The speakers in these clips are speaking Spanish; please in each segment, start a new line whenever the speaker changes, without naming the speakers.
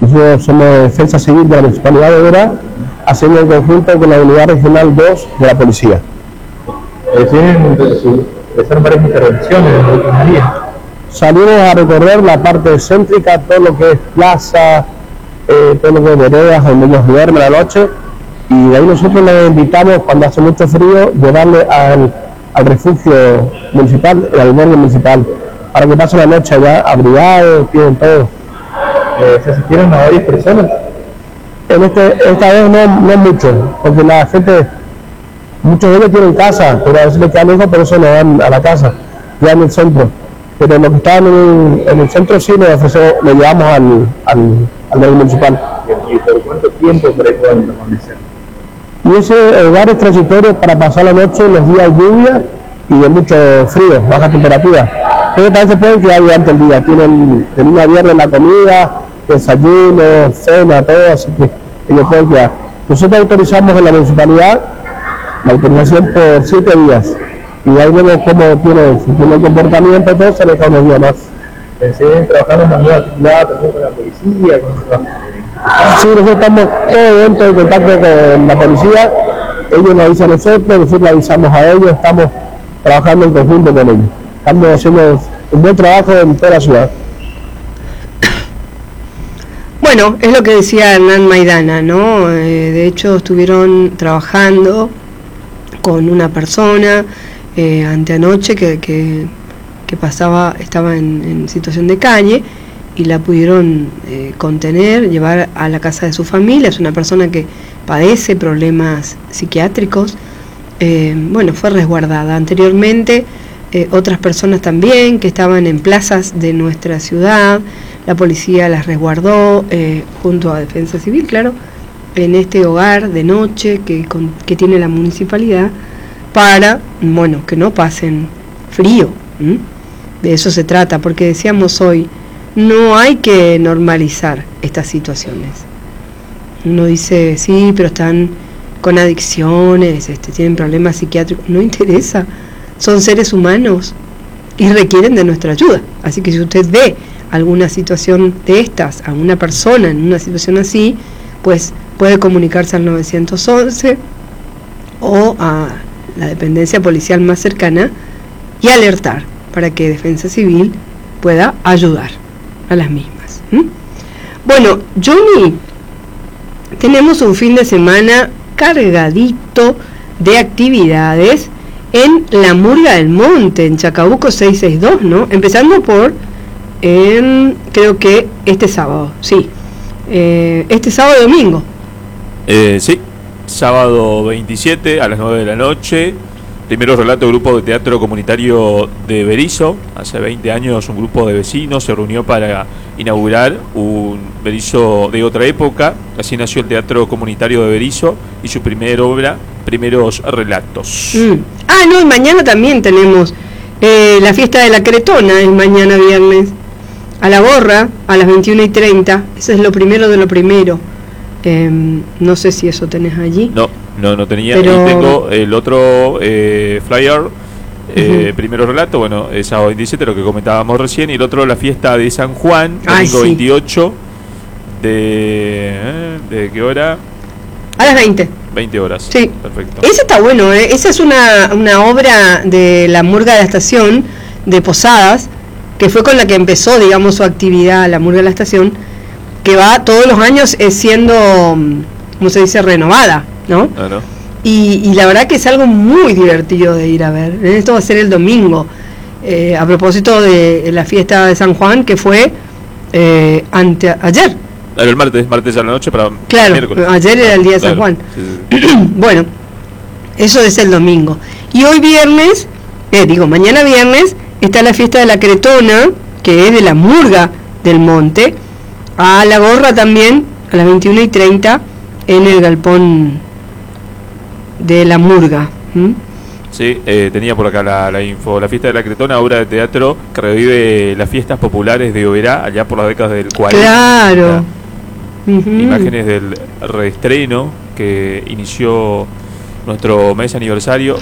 Nosotros somos Defensa Civil de la Municipalidad de Oberá, haciendo en conjunto con la Unidad Regional 2 de la Policía.
Empezaron varias intervenciones en los últimos días.
Salimos a recorrer la parte céntrica, todo lo que es plaza, todo lo que es veredas, donde nos duerme la noche, y de ahí nosotros les invitamos, cuando hace mucho frío, llevarle al refugio municipal, el albergue municipal, para que pasen la noche allá abrigados, tienen todo.
¿Se asistieron a varias personas?
Esta vez no mucho, porque la gente, muchos de ellos tienen casa, pero a veces les quedan lejos, por eso no van a la casa, ya en el centro. Pero los que estaban en el centro sí le llevamos al albergue municipal.
¿Y por cuánto tiempo pueden permanecer?
Y ese hogar es transitorio para pasar la noche en los días de lluvia y de mucho frío, baja temperatura. Pero también se pueden quedar durante el día, tienen de lunes a viernes la comida, desayuno, cena, todo, así que ellos pueden quedar. Nosotros autorizamos en la municipalidad la autorización por 7 días. Y ahí vemos cómo tiene el comportamiento, entonces se le da unos días más.
¿Siguen trabajando en la nueva actividad también con la policía?
Sí, nosotros estamos todo dentro de contacto con la policía, ellos nos avisan a nosotros le avisamos a ellos, estamos trabajando en conjunto con ellos. Estamos haciendo un buen trabajo en toda la ciudad.
Bueno, es lo que decía Hernán Maidana, ¿no? De hecho, estuvieron trabajando con una persona anteanoche que estaba en situación de calle, y la pudieron contener, llevar a la casa de su familia. Es una persona que padece problemas psiquiátricos. Bueno, fue resguardada. Anteriormente, otras personas también que estaban en plazas de nuestra ciudad, la policía las resguardó junto a Defensa Civil, claro, en este hogar de noche que tiene la municipalidad, para, bueno, que no pasen frío. De eso se trata, porque decíamos hoy, no hay que normalizar estas situaciones. Uno dice, sí, pero están con adicciones, tienen problemas psiquiátricos. No interesa, son seres humanos y requieren de nuestra ayuda. Así que si usted ve alguna situación de estas, a una persona en una situación así, pues puede comunicarse al 911 o a la dependencia policial más cercana y alertar para que Defensa Civil pueda ayudar a las mismas. Bueno, Johnny, tenemos un fin de semana cargadito de actividades en la Murga del Monte, en Chacabuco 662, ¿no? Empezando por, creo que este sábado, sí. Este sábado y domingo.
Sí, sábado 27 a las 9 de la noche. Primero relato del grupo de teatro comunitario de Berisso. Hace 20 años un grupo de vecinos se reunió para inaugurar un Berisso de otra época. Así nació el teatro comunitario de Berisso y su primera obra, Primeros Relatos.
No, y mañana también tenemos la fiesta de la Cretona, es mañana viernes, a la Gorra, a las 21:30. Eso es lo primero de lo primero. No sé si eso tenés allí.
No tenía,
pero...
y tengo el otro flyer, Primero Relato, bueno, es sábado 27, lo que comentábamos recién, y el otro, la fiesta de San Juan, domingo 28, ¿de qué hora?
A las 20
horas.
Sí.
Perfecto.
Ese está bueno, esa es una obra de la Murga de la Estación, de Posadas, que fue con la que empezó, digamos, su actividad, la Murga de la Estación, que va todos los años siendo, ¿cómo se dice?, renovada, ¿no?
Claro.
Y la verdad que es algo muy divertido de ir a ver. Esto va a ser el domingo, a propósito de la fiesta de San Juan, que fue ayer.
El martes a la noche para
claro,
miércoles.
Ayer era el día de San Juan. Sí. Bueno, eso es el domingo. Y hoy viernes, mañana viernes, está la fiesta de la Cretona, que es de la Murga del Monte, a la Gorra también, a las 21:30, en el galpón de la Murga.
Sí, tenía por acá la info. La fiesta de la Cretona, obra de teatro que revive las fiestas populares de Oberá allá por las décadas del 40.
Claro.
Imágenes del reestreno que inició nuestro mes aniversario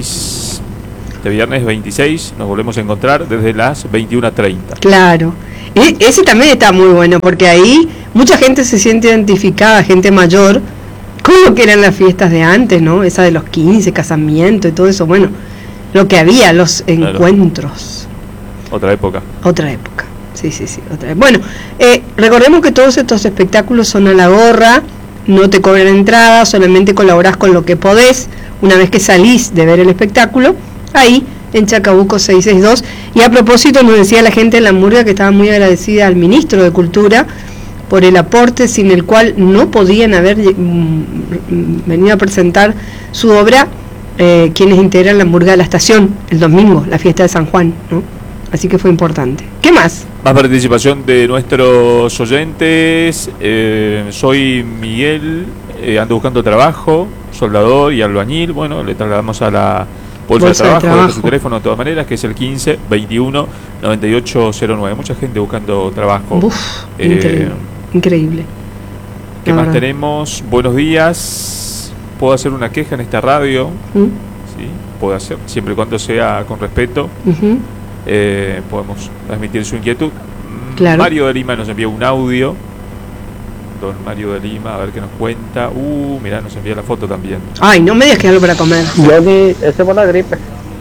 26. Este viernes 26 nos volvemos a encontrar desde las 21:30.
Claro. Ese también está muy bueno, porque ahí mucha gente se siente identificada, gente mayor, con lo que eran las fiestas de antes, ¿no? Esa de los 15, casamiento y todo eso, bueno, lo que había, los encuentros.
Otra época.
Otra época, sí, otra. Bueno, recordemos que todos estos espectáculos son a la gorra, no te cobran entrada, solamente colaborás con lo que podés. Una vez que salís de ver el espectáculo, ahí en Chacabuco 662. Y a propósito, nos decía la gente de la Murga que estaba muy agradecida al ministro de Cultura por el aporte, sin el cual no podían haber venido a presentar su obra quienes integran la Murga de la Estación el domingo, la fiesta de San Juan, ¿no? Así que fue importante. ¿Qué más?
Más participación de nuestros oyentes. Soy Miguel, ando buscando trabajo, soldador y albañil. Bueno, le trasladamos a la bolsa de trabajo. De su teléfono de todas maneras, que es el 15 21 9809. Mucha gente buscando trabajo.
Uf, increíble.
¿Qué más tenemos? Buenos días. ¿Puedo hacer una queja en esta radio? Sí, puedo hacer, siempre y cuando sea con respeto. Podemos transmitir su inquietud. Claro. Mario de Lima nos envió un audio. Don Mario de Lima, a ver qué nos cuenta. Mirá, nos envía la foto también.
Ay, no me digas que algo para comer.
Yo di ese por la gripe.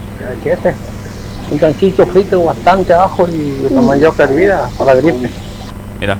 Un chanchito frito bastante ajo y con mandioca hervida por la gripe.
Mirá.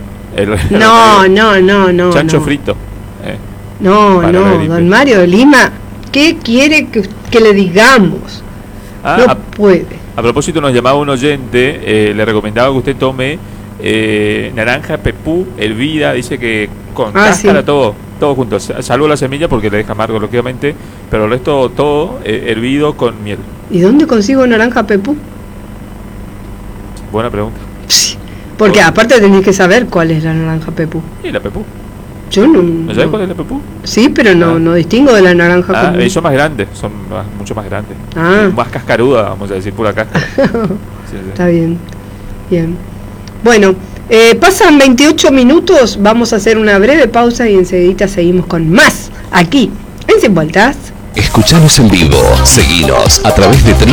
No.
Chancho frito.
No, don Mario de Lima, ¿qué quiere que le digamos? No puede.
A propósito, nos llamaba un oyente, le recomendaba que usted tome naranja, pepú, hervida, dice que con cáscara, todo junto, salvo la semilla porque le deja amargo lógicamente, pero el resto todo hervido con miel.
¿Y dónde consigo naranja, pepú?
Buena pregunta.
Porque aparte tenés que saber cuál es la naranja, pepú.
¿Y la pepú?
Yo no.
¿No sabes cuál es la pepú?
Sí, pero no distingo de la naranja.
Son más grandes, mucho más grandes. Más cascaruda, vamos a decir, pura cáscara. Sí.
Está bien. Bueno, pasan 28 minutos, vamos a hacer una breve pausa y enseguida seguimos con más aquí en Sin Vueltas.
Escuchanos en vivo, seguinos a través de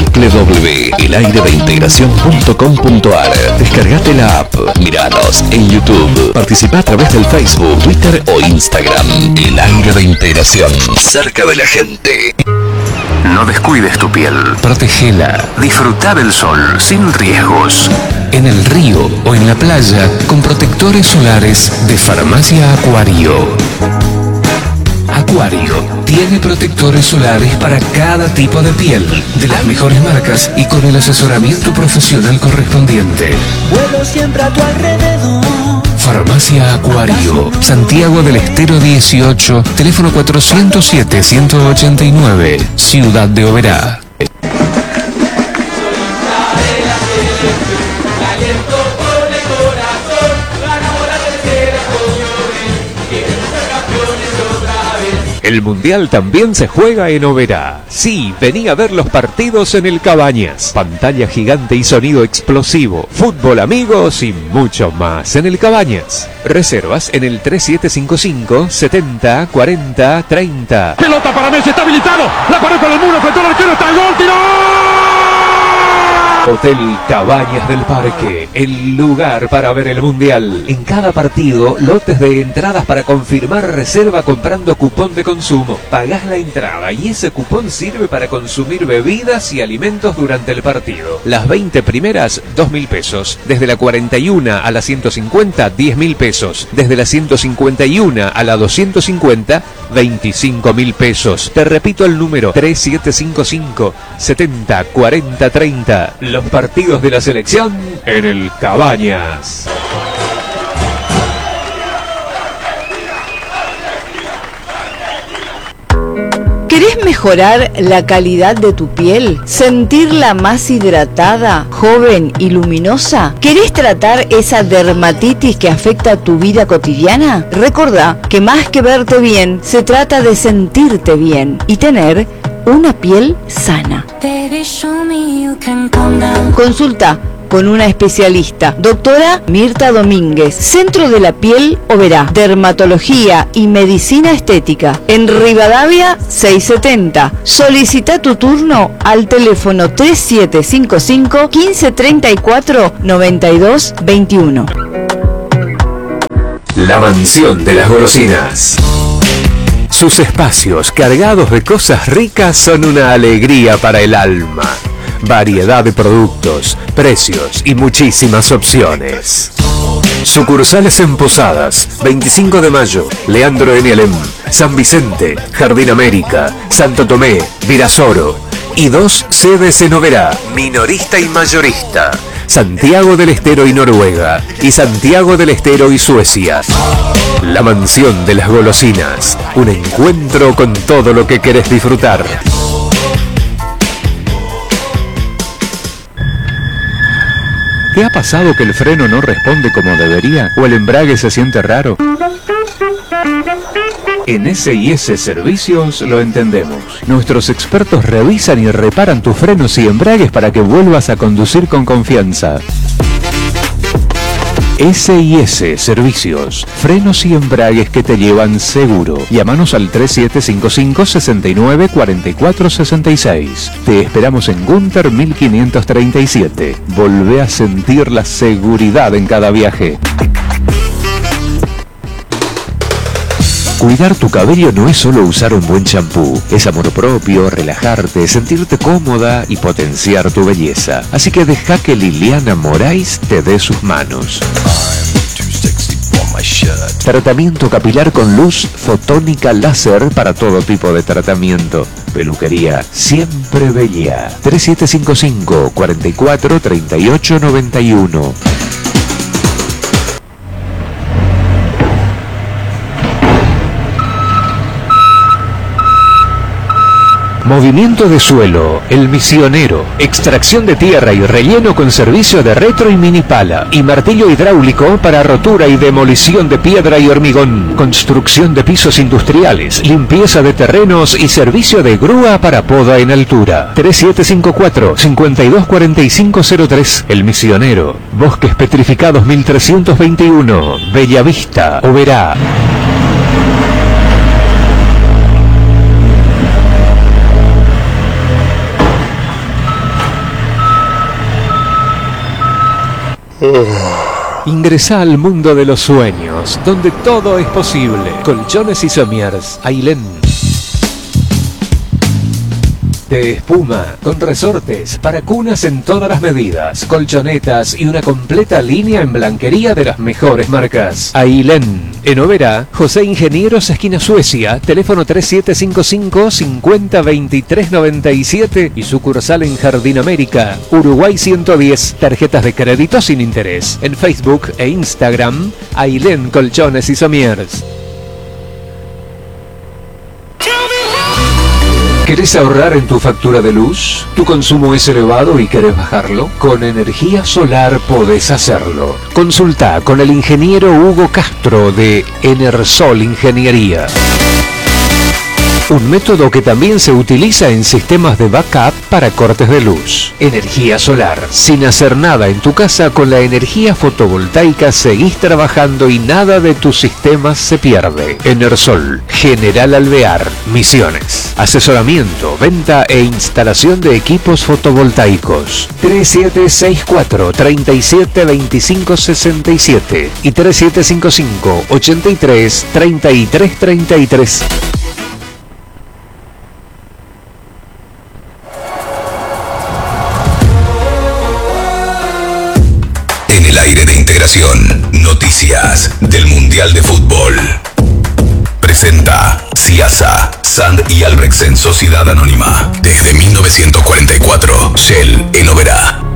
www.elaireveintegracion.com.ar. Descargate la app, miranos en YouTube, participa a través del Facebook, Twitter o Instagram. El Aire de Integración, cerca de la gente. No descuides tu piel, protégela, disfruta del sol sin riesgos. En el río o en la playa con protectores solares de Farmacia Acuario. Acuario tiene protectores solares para cada tipo de piel, de las mejores marcas y con el asesoramiento profesional correspondiente.
Vuelo siempre a tu alrededor.
Farmacia Acuario, Santiago del Estero 18, teléfono 407-189, Ciudad de Oberá. El Mundial también se juega en Oberá. Sí, vení a ver los partidos en el Cabañas. Pantalla gigante y sonido explosivo. Fútbol, amigos y mucho más en el Cabañas. Reservas en el 3755 70 40 30.
Pelota para Messi, está habilitado. La pared con el muro, frente al arquero, está el gol, tiró.
Hotel Cabañas del Parque, el lugar para ver el Mundial. En cada partido, lotes de entradas para confirmar reserva comprando cupón de consumo. Pagás la entrada y ese cupón sirve para consumir bebidas y alimentos durante el partido. Las 20 primeras, 2.000 pesos. Desde la 41 a la 150, 10.000 pesos. Desde la 151 a la 250, 25.000 pesos. Te repito el número, 3755 70 40 30. Los partidos de la selección en el Cabañas.
¿Querés mejorar la calidad de tu piel? ¿Sentirla más hidratada, joven y luminosa? ¿Querés tratar esa dermatitis que afecta tu vida cotidiana? Recordá que más que verte bien, se trata de sentirte bien y tener una piel sana. Consulta con una especialista, doctora Mirta Domínguez. Centro de la Piel Oberá, dermatología y medicina estética. En Rivadavia 670. Solicita tu turno al teléfono 3755 1534 9221.
La mansión de las golosinas. Sus espacios cargados de cosas ricas son una alegría para el alma. Variedad de productos, precios y muchísimas opciones. Sucursales en Posadas, 25 de mayo, Leandro N. Alem, San Vicente, Jardín América, Santo Tomé, Virasoro. Y 2 sedes en Oberá, minorista y mayorista. Santiago del Estero y Noruega, y Santiago del Estero y Suecia. La mansión de las golosinas, un encuentro con todo lo que querés disfrutar.
¿Te ha pasado que el freno no responde como debería o el embrague se siente raro? En S&S Servicios lo entendemos. Nuestros expertos revisan y reparan tus frenos y embragues para que vuelvas a conducir con confianza. S&S Servicios, frenos y embragues que te llevan seguro. Llámanos al 3755 69 44 66. Te esperamos en Gunter 1537. Volvé a sentir la seguridad en cada viaje. Cuidar tu cabello no es solo usar un buen champú, es amor propio, relajarte, sentirte cómoda y potenciar tu belleza. Así que deja que Liliana Moraes te dé sus manos. Tratamiento capilar con luz fotónica láser para todo tipo de tratamiento. Peluquería siempre bella. 3755 44 38 91. Movimiento de suelo, El Misionero, extracción de tierra y relleno con servicio de retro y mini pala, y martillo hidráulico para rotura y demolición de piedra y hormigón, construcción de pisos industriales, limpieza de terrenos y servicio de grúa para poda en altura. 3754-524503, El Misionero, Bosques Petrificados 1321, Bellavista, Oberá. Ingresa al mundo de los sueños, donde todo es posible. Colchones y Somiers, Ailén. De espuma, con resortes, para cunas en todas las medidas, colchonetas y una completa línea en blanquería de las mejores marcas. Ailén. En Oberá, José Ingenieros, esquina Suecia, teléfono 3755 50 23 97 y sucursal en Jardín América, Uruguay 110, tarjetas de crédito sin interés. En Facebook e Instagram, Ailén Colchones y Somiers. ¿Querés ahorrar en tu factura de luz? ¿Tu consumo es elevado y querés bajarlo? Con energía solar podés hacerlo. Consulta con el ingeniero Hugo Castro de Enersol Ingeniería. Un método que también se utiliza en sistemas de backup para cortes de luz. Energía solar. Sin hacer nada en tu casa, con la energía fotovoltaica seguís trabajando y nada de tus sistemas se pierde. Enersol, General Alvear, Misiones. Asesoramiento, venta e instalación de equipos fotovoltaicos. 3764 37 25 67 y 3755 83 33 33.
Noticias del Mundial de Fútbol. Presenta Ciasa, Sand y Albrechtsen Sociedad Anónima. Desde 1944, Shell en Oberá.